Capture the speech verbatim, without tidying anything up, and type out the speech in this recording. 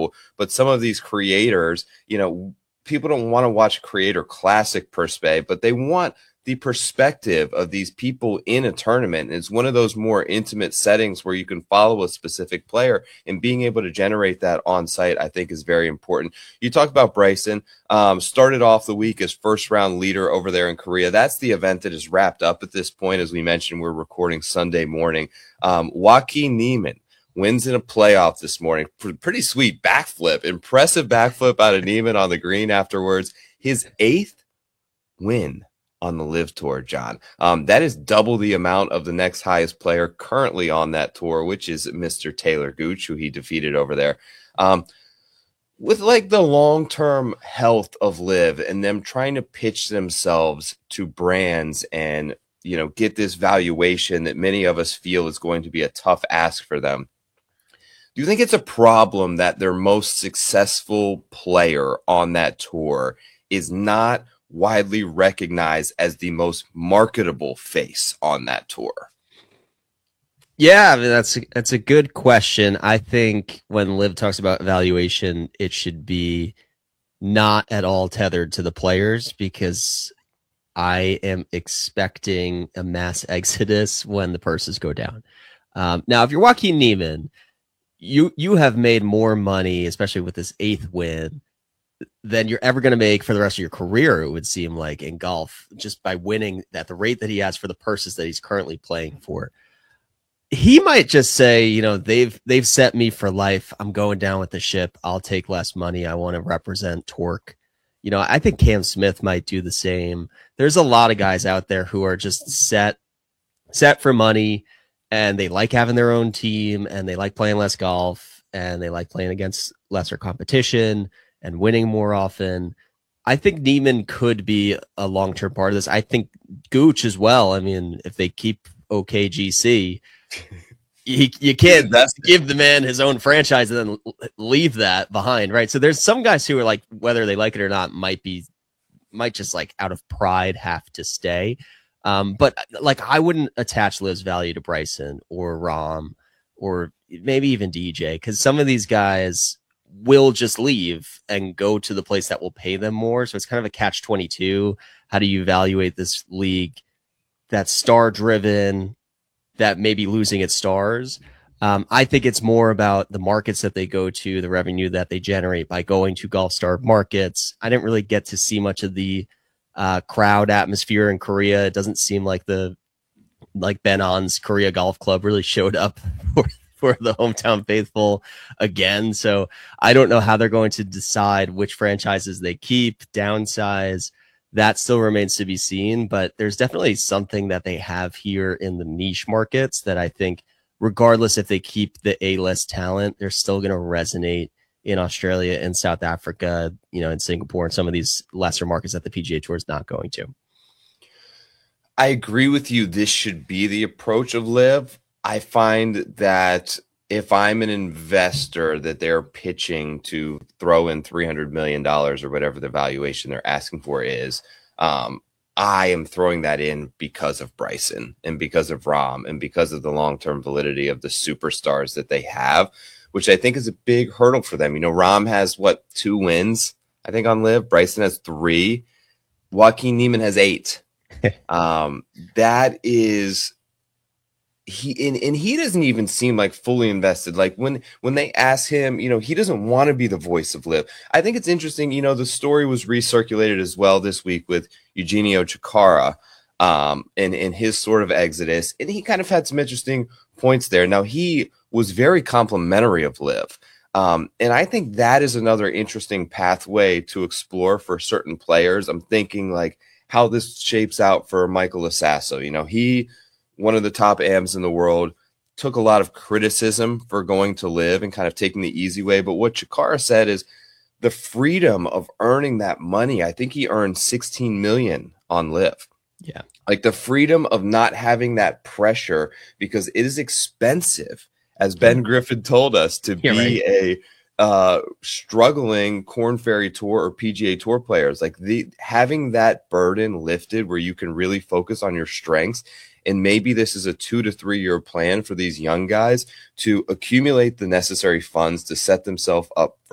level. But some of these creators, you know, people don't want to watch Creator Classic per se, but they want the perspective of these people in a tournament. It's one of those more intimate settings where you can follow a specific player, and being able to generate that on site, I think, is very important. You talked about Bryson, um, started off the week as first round leader over there in Korea. That's the event that is wrapped up at this point. As we mentioned, we're recording Sunday morning. Um, Joaquin Niemann wins in a playoff this morning. Pretty sweet backflip, impressive backflip out of Niemann on the green afterwards. His eighth win on the Live Tour, John. Um, that is double the amount of the next highest player currently on that tour, which is Mister Taylor Gooch, who he defeated over there. Um, with like the long-term health of Live and them trying to pitch themselves to brands and, you know, get this valuation that many of us feel is going to be a tough ask for them. Do you think it's a problem that their most successful player on that tour is not widely recognized as the most marketable face on that tour? Yeah, I mean, that's a, that's a good question. I think when Liv talks about evaluation, it should be not at all tethered to the players, because I am expecting a mass exodus when the purses go down. Um, now, if you're Joaquin Niemann, you you have made more money, especially with this eighth win, than you're ever going to make for the rest of your career, it would seem like, in golf, just by winning at the rate that he has for the purses that he's currently playing for. He might just say, you know, they've they've set me for life. I'm going down with the ship. I'll take less money. I want to represent Torque. You know, I think Cam Smith might do the same. There's a lot of guys out there who are just set set for money, and they like having their own team, and they like playing less golf, and they like playing against lesser competition and winning more often. I think Niemann could be a long-term part of this. I think Gooch as well. I mean, if they keep O K G C, you, you can't give the man his own franchise and then leave that behind, right? So there's some guys who are like, whether they like it or not, might be, might just like out of pride have to stay. Um, but like, I wouldn't attach Liv's value to Bryson or Rahm or maybe even D J, because some of these guys will just leave and go to the place that will pay them more. So it's kind of a catch twenty-two. How do you evaluate this league that's star driven, that may be losing its stars? Um, I think it's more about the markets that they go to, the revenue that they generate by going to Golf Star markets. I didn't really get to see much of the uh, crowd atmosphere in Korea. It doesn't seem like the, like Ben On's Korea Golf Club really showed up for for the hometown faithful again. So I don't know how they're going to decide which franchises they keep, downsize. That still remains to be seen, but there's definitely something that they have here in the niche markets that I think, regardless if they keep the A-list talent, they're still going to resonate in Australia and South Africa, you know, in Singapore and some of these lesser markets that the P G A Tour is not going to. I agree with you. This should be the approach of Liv. I find that if I'm an investor that they're pitching to throw in three hundred million dollars or whatever the valuation they're asking for is, um, I am throwing that in because of Bryson and because of Rahm and because of the long-term validity of the superstars that they have, which I think is a big hurdle for them. You know, Rahm has, what, two wins, I think, on Liv. Bryson has three. Joaquin Niemann has eight. um, that is... He and, and he doesn't even seem like fully invested. Like when when they ask him, you know, he doesn't want to be the voice of Liv. I think it's interesting. You know, the story was recirculated as well this week with Eugenio Chacarra um, and and his sort of exodus, and he kind of had some interesting points there. Now he was very complimentary of Liv, um, and I think that is another interesting pathway to explore for certain players. I'm thinking like how this shapes out for Michael Assasso. You know, he. One of the top A Ms in the world, took a lot of criticism for going to Liv and kind of taking the easy way. But what Chacarra said is the freedom of earning that money. I think he earned sixteen million dollars on Liv. Yeah. Like the freedom of not having that pressure, because it is expensive, as Ben Griffin told us, to be right. a uh, struggling Korn Ferry Tour or P G A Tour players. Like the having that burden lifted where you can really focus on your strengths. And maybe this is a two to three year plan for these young guys to accumulate the necessary funds to set themselves up for